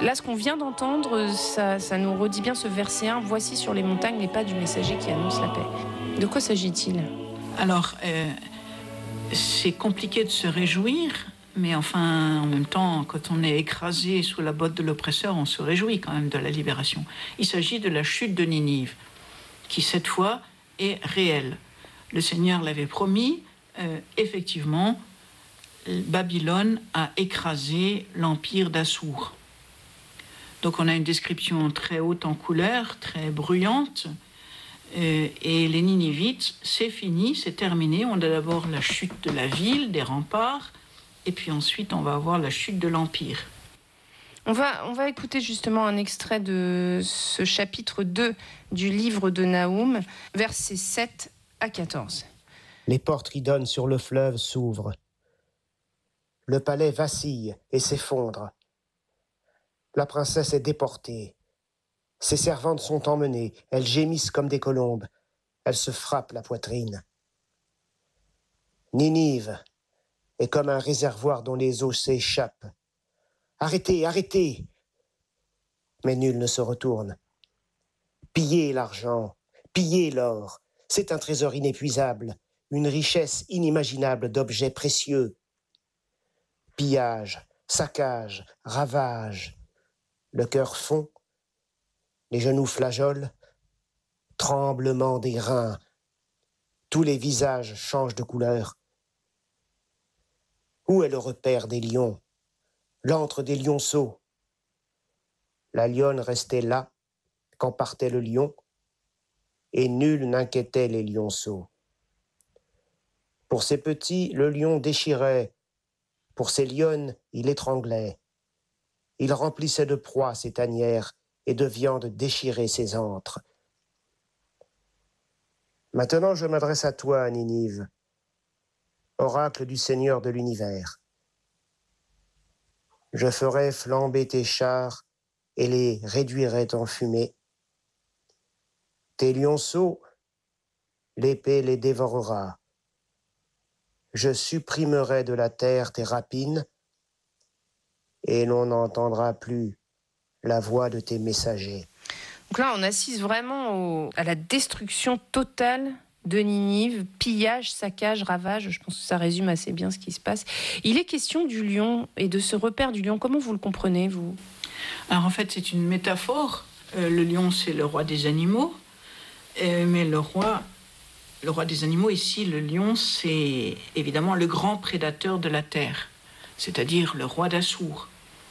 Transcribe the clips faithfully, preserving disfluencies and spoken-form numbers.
Là, ce qu'on vient d'entendre, ça, ça nous redit bien ce verset un. Voici sur les montagnes les pas du messager qui annonce la paix. De quoi s'agit-il ? Alors, euh, c'est compliqué de se réjouir, mais enfin, en même temps, quand on est écrasé sous la botte de l'oppresseur, on se réjouit quand même de la libération. Il s'agit de la chute de Ninive, qui cette fois est réelle. Le Seigneur l'avait promis, euh, effectivement, Babylone a écrasé l'empire d'Assour. Donc on a une description très haute en couleur, très bruyante, euh, et les Ninivites, c'est fini, c'est terminé. On a d'abord la chute de la ville, des remparts, et puis ensuite on va avoir la chute de l'empire. On va, on va écouter justement un extrait de ce chapitre deux du livre de Naoum, versets sept à quatorze. Les portes qui donnent sur le fleuve s'ouvrent. Le palais vacille et s'effondre. La princesse est déportée. Ses servantes sont emmenées. Elles gémissent comme des colombes. Elles se frappent la poitrine. Ninive est comme un réservoir dont les eaux s'échappent. Arrêtez, arrêtez! Mais nul ne se retourne. Pillez l'argent, pillez l'or. C'est un trésor inépuisable, une richesse inimaginable d'objets précieux. Pillage, saccage, ravage. Le cœur fond, les genoux flageolent, tremblement des reins. Tous les visages changent de couleur. Où est le repère des lions, l'antre des lionceaux? La lionne restait là quand partait le lion, et nul n'inquiétait les lionceaux. Pour ses petits, le lion déchirait. Pour ses lionnes, il étranglait. Il remplissait de proie ses tanières et de viande déchirée ses antres. Maintenant, je m'adresse à toi, Ninive, oracle du Seigneur de l'univers. Je ferai flamber tes chars et les réduirai en fumée. Tes lionceaux, l'épée les dévorera. Je supprimerai de la terre tes rapines et l'on n'entendra plus la voix de tes messagers. Donc là, on assiste vraiment au, à la destruction totale de Ninive, pillage, saccage, ravage. Je pense que ça résume assez bien ce qui se passe. Il est question du lion et de ce repère du lion. Comment vous le comprenez, vous ? Alors en fait, c'est une métaphore. Euh, le lion, c'est le roi des animaux. Euh, mais le roi, le roi des animaux, ici, le lion, c'est évidemment le grand prédateur de la terre, c'est-à-dire le roi d'Assour.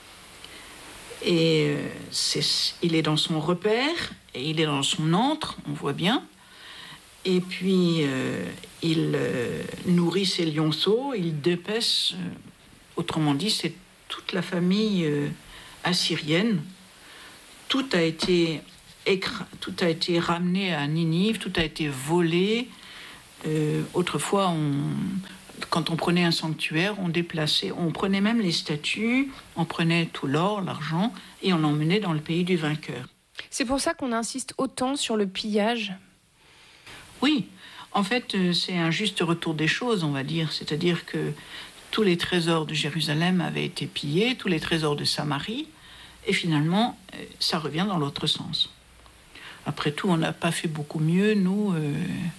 Et euh, c'est, il est dans son repère, et il est dans son antre, on voit bien. Et puis, euh, il euh, nourrit ses lionceaux, il dépèce, euh, autrement dit, c'est toute la famille euh, assyrienne. Tout a été écra- tout a été ramené à Ninive, tout a été volé. Euh, autrefois, on... Quand on prenait un sanctuaire, on déplaçait, on prenait même les statues, on prenait tout l'or, l'argent, et on l'emmenait dans le pays du vainqueur. C'est pour ça qu'on insiste autant sur le pillage ? Oui, en fait, c'est un juste retour des choses, on va dire. C'est-à-dire que tous les trésors de Jérusalem avaient été pillés, tous les trésors de Samarie, et finalement, ça revient dans l'autre sens. Après tout, on n'a pas fait beaucoup mieux, nous... Euh...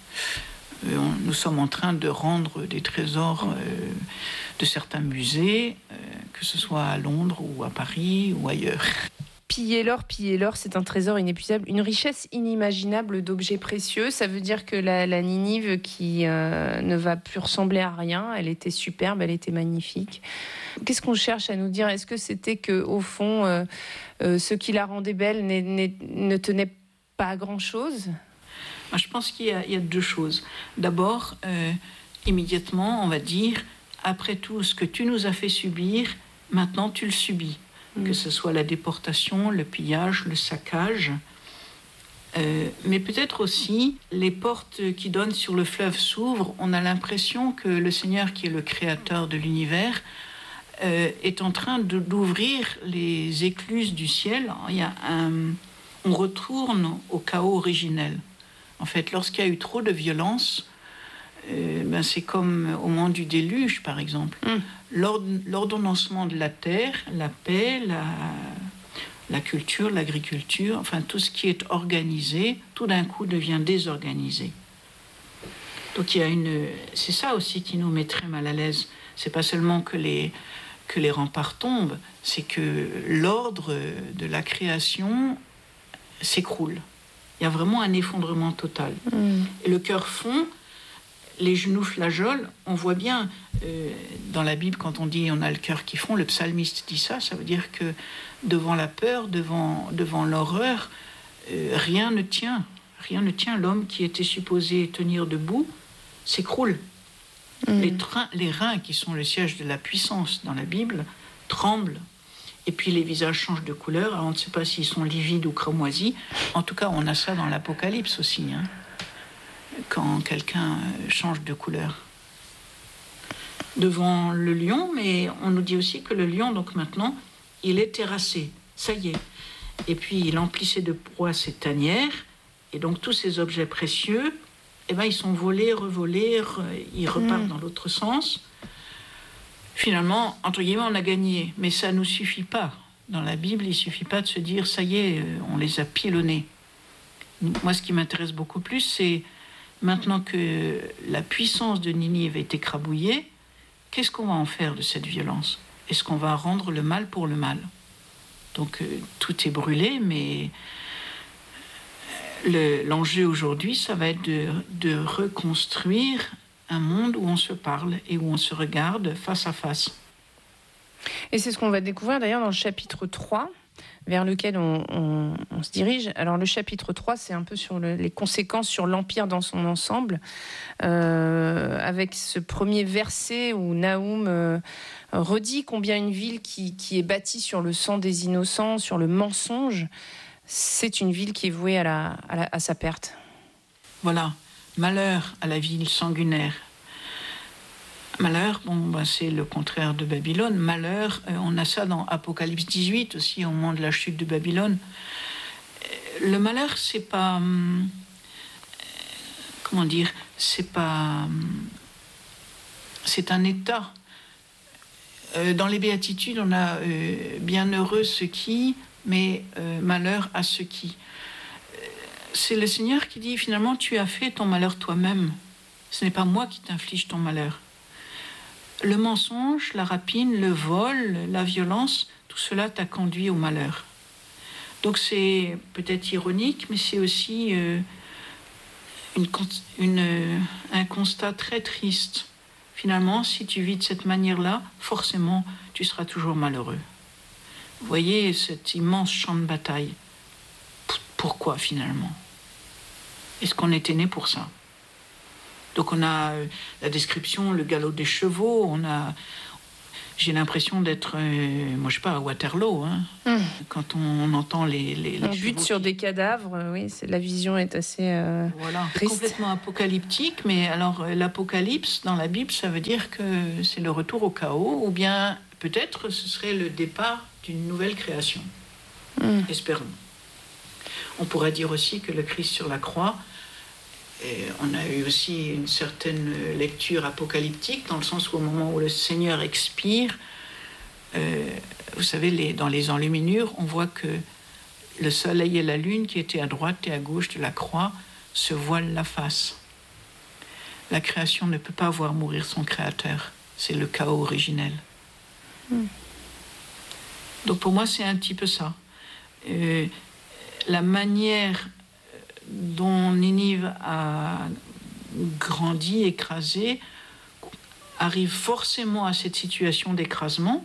Nous sommes en train de rendre des trésors euh, de certains musées, euh, que ce soit à Londres ou à Paris ou ailleurs. Piller l'or, piller l'or, c'est un trésor inépuisable, une richesse inimaginable d'objets précieux. Ça veut dire que la, la Ninive qui euh, ne va plus ressembler à rien, elle était superbe, elle était magnifique. Qu'est-ce qu'on cherche à nous dire ? Est-ce que c'était qu'au fond, euh, euh, ce qui la rendait belle n'est, n'est, ne tenait pas à grand-chose ? Je pense qu'il y a, il y a deux choses. D'abord, euh, immédiatement, on va dire, après tout ce que tu nous as fait subir, maintenant tu le subis. Mmh. Que ce soit la déportation, le pillage, le saccage. Euh, mais peut-être aussi, les portes qui donnent sur le fleuve s'ouvrent. On a l'impression que le Seigneur, qui est le créateur de l'univers, euh, est en train de, d'ouvrir les écluses du ciel. Il y a un, on retourne au chaos originel. En fait, lorsqu'il y a eu trop de violence, euh, ben c'est comme au moment du déluge, par exemple. Mm. L'ord- l'ordonnancement de la terre, la paix, la, la culture, l'agriculture, enfin tout ce qui est organisé, tout d'un coup devient désorganisé. Donc il y a une, c'est ça aussi qui nous met très mal à l'aise. C'est pas seulement que les que les remparts tombent, c'est que l'ordre de la création s'écroule. Il y a vraiment un effondrement total. Mmh. Et le cœur fond, les genoux flageolent. On voit bien euh, dans la Bible, quand on dit on a le cœur qui fond, le psalmiste dit ça, ça veut dire que devant la peur, devant, devant l'horreur, euh, rien ne tient. Rien ne tient. L'homme qui était supposé tenir debout s'écroule. Mmh. Les, trains, les reins, qui sont le siège de la puissance dans la Bible, tremblent. Et puis les visages changent de couleur. Alors on ne sait pas s'ils sont livides ou cramoisis. En tout cas, on a ça dans l'Apocalypse aussi, hein, quand quelqu'un change de couleur. Devant le lion, mais on nous dit aussi que le lion, donc maintenant, il est terrassé. Ça y est. Et puis il emplissait de proie ses tanières. Et donc tous ces objets précieux, eh ben, ils sont volés, revolés, re, ils repartent mmh. dans l'autre sens. Finalement, entre guillemets, on a gagné. Mais ça ne nous suffit pas. Dans la Bible, il ne suffit pas de se dire, ça y est, on les a pilonnés. Moi, ce qui m'intéresse beaucoup plus, c'est maintenant que la puissance de Ninive est écrabouillée, qu'est-ce qu'on va en faire de cette violence ? Est-ce qu'on va rendre le mal pour le mal ? Donc, euh, tout est brûlé, mais le, l'enjeu aujourd'hui, ça va être de, de reconstruire un monde où on se parle et où on se regarde face à face. Et c'est ce qu'on va découvrir d'ailleurs dans le chapitre trois, vers lequel on, on, on se dirige. Alors le chapitre trois, c'est un peu sur le, les conséquences sur l'Empire dans son ensemble, euh, avec ce premier verset où Naoum euh, redit combien une ville qui, qui est bâtie sur le sang des innocents, sur le mensonge, c'est une ville qui est vouée à, la, à, la, à sa perte. Voilà. Malheur à la ville sanguinaire. Malheur, bon, ben c'est le contraire de Babylone. Malheur, euh, on a ça dans Apocalypse dix-huit aussi, au moment de la chute de Babylone. Le malheur, c'est pas... Hum, comment dire ? C'est pas... Hum, c'est un état. Euh, dans les béatitudes, on a euh, bienheureux ceux qui, mais euh, malheur à ceux qui. C'est le Seigneur qui dit, finalement, tu as fait ton malheur toi-même. Ce n'est pas moi qui t'inflige ton malheur. Le mensonge, la rapine, le vol, la violence, tout cela t'a conduit au malheur. Donc c'est peut-être ironique, mais c'est aussi euh, une, une, euh, un constat très triste. Finalement, si tu vis de cette manière-là, forcément, tu seras toujours malheureux. Vous voyez cet immense champ de bataille. P- pourquoi finalement ? Est-ce qu'on était né pour ça ? Donc on a la description, le galop des chevaux, on a... J'ai l'impression d'être, euh, moi je sais pas, à Waterloo, hein, mmh. quand on, on entend les, les, les on bute sur qui... des cadavres, oui, c'est, la vision est assez euh, voilà, triste. Complètement apocalyptique, mais alors l'apocalypse dans la Bible, ça veut dire que c'est le retour au chaos, ou bien peut-être ce serait le départ d'une nouvelle création. Mmh. Espérons. On pourrait dire aussi que le Christ sur la croix, et on a eu aussi une certaine lecture apocalyptique, dans le sens où au moment où le Seigneur expire, euh, vous savez, les, dans les enluminures, on voit que le soleil et la lune, qui étaient à droite et à gauche de la croix, se voilent la face. La création ne peut pas voir mourir son créateur. C'est le chaos originel. Mm. Donc pour moi, c'est un petit peu ça. Euh, la manière dont Ninive a grandi, écrasé, arrive forcément à cette situation d'écrasement,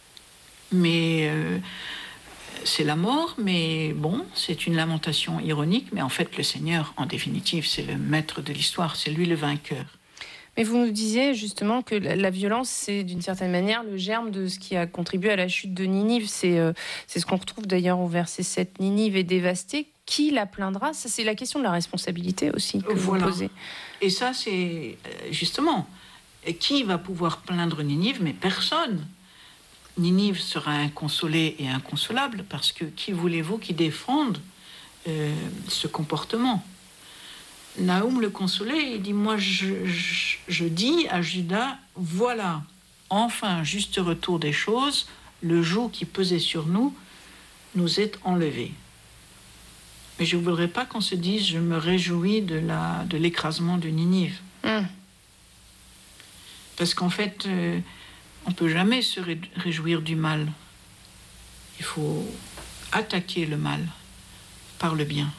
mais euh, c'est la mort, mais bon, c'est une lamentation ironique, mais en fait le Seigneur, en définitive, c'est le maître de l'histoire, c'est lui le vainqueur. Mais vous nous disiez justement que la violence, c'est d'une certaine manière le germe de ce qui a contribué à la chute de Ninive. C'est, euh, c'est ce qu'on retrouve d'ailleurs au verset sept. Ninive est dévastée. Qui la plaindra ? Ça, c'est la question de la responsabilité aussi que voilà. vous posez. Et ça, c'est justement, qui va pouvoir plaindre Ninive ? Mais personne. Ninive sera inconsolée et inconsolable parce que qui voulez-vous qui défende euh, ce comportement ? Naoum le consolait, il dit, moi je, je, je dis à Judas, voilà, enfin, juste retour des choses, le joug qui pesait sur nous nous est enlevé. Mais je ne voudrais pas qu'on se dise « je me réjouis de, la, de l'écrasement de Ninive mmh. ». Parce qu'en fait, euh, on ne peut jamais se ré- réjouir du mal. Il faut attaquer le mal par le bien.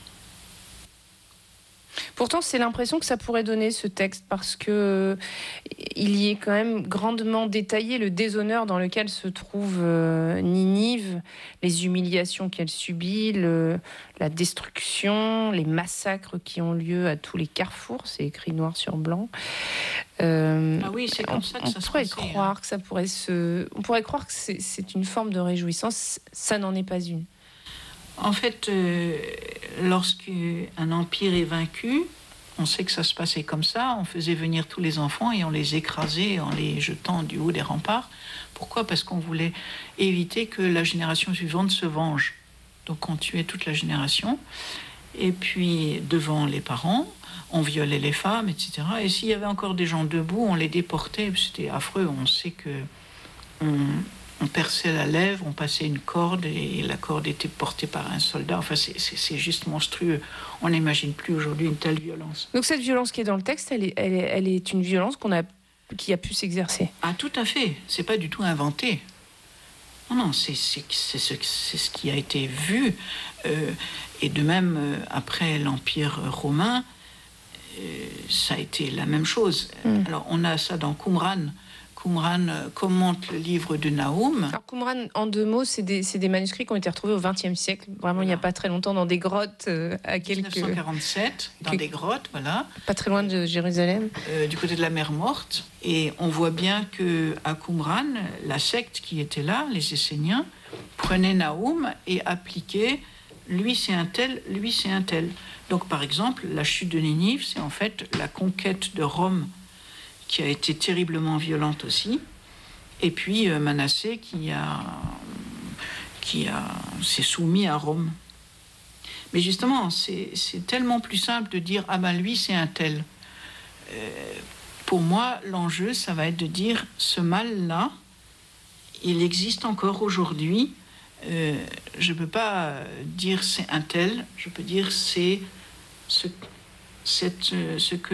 Pourtant, c'est l'impression que ça pourrait donner ce texte, parce que il y est quand même grandement détaillé le déshonneur dans lequel se trouve euh, Ninive, les humiliations qu'elle subit, le, la destruction, les massacres qui ont lieu à tous les carrefours. C'est écrit noir sur blanc. Euh, ah oui, c'est comme on, ça que on ça se pourrait passait, croire hein. que ça pourrait se, on pourrait croire que c'est, c'est une forme de réjouissance. Ça n'en est pas une. En fait, euh, lorsqu'un empire est vaincu, on sait que ça se passait comme ça. On faisait venir tous les enfants et on les écrasait en les jetant du haut des remparts. Pourquoi ? Parce qu'on voulait éviter que la génération suivante se venge. Donc on tuait toute la génération. Et puis, devant les parents, on violait les femmes, et cetera. Et s'il y avait encore des gens debout, on les déportait. C'était affreux. On sait que on, on perçait la lèvre, on passait une corde et la corde était portée par un soldat. Enfin, c'est, c'est, c'est juste monstrueux. On n'imagine plus aujourd'hui une telle violence. Donc cette violence qui est dans le texte, elle est, elle est, elle est une violence qu'on a, qui a pu s'exercer. Ah, tout à fait. C'est pas du tout inventé. Non, non, c'est, c'est, c'est, ce, c'est ce qui a été vu. Euh, et de même, euh, après l'Empire romain, euh, ça a été la même chose. Mm. Alors, on a ça dans Qumran. Qumran commente le livre de Nahum. Alors Qumran, en deux mots, c'est des, c'est des manuscrits qui ont été retrouvés au vingtième siècle, vraiment voilà. Il n'y a pas très longtemps, dans des grottes euh, à quelques... dix-neuf cent quarante-sept, dans que... des grottes, voilà. Pas très loin de Jérusalem. Euh, du côté de la mer Morte. Et on voit bien qu'à Qumran, la secte qui était là, les Esséniens, prenait Nahum et appliquait lui c'est un tel, lui c'est un tel. Donc par exemple, la chute de Ninive, c'est en fait la conquête de Rome, qui a été terriblement violente aussi, et puis euh, Manassé qui a, qui a s'est soumis à Rome. Mais justement, c'est, c'est tellement plus simple de dire ah ben lui c'est un tel. Euh, pour moi, l'enjeu, ça va être de dire ce mal-là, il existe encore aujourd'hui. Euh, je peux pas dire c'est un tel, je peux dire c'est ce, cette, ce que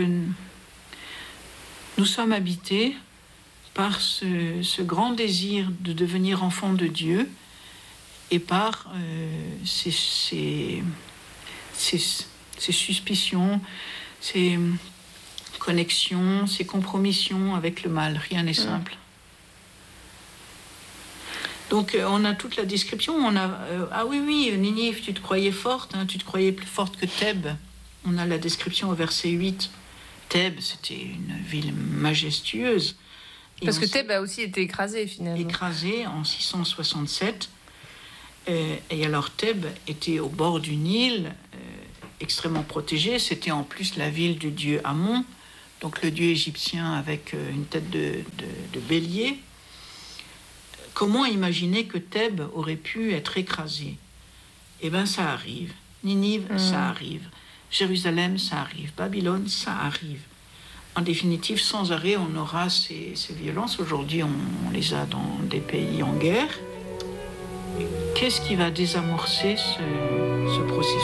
nous sommes habités par ce, ce grand désir de devenir enfant de Dieu et par euh, ces, ces, ces, ces suspicions, ces connexions, ces compromissions avec le mal. Rien n'est simple. Donc euh, on a toute la description. On a euh, ah oui oui Ninive, tu te croyais forte, hein, tu te croyais plus forte que Thèbes. On a la description au verset huit. Thèbes, c'était une ville majestueuse. Et Parce que Thèbes a aussi été écrasée, finalement. Écrasée en six cent soixante-sept. Euh, et alors, Thèbes était au bord du Nil, euh, extrêmement protégée. C'était en plus la ville du dieu Amon, donc le dieu égyptien avec euh, une tête de, de, de bélier. Comment imaginer que Thèbes aurait pu être écrasée ? Eh bien, ça arrive. Ninive, mmh. ça arrive. Jérusalem, ça arrive. Babylone, ça arrive. En définitive, sans arrêt, on aura ces, ces violences. Aujourd'hui, on, on les a dans des pays en guerre. Qu'est-ce qui va désamorcer ce, ce processus ?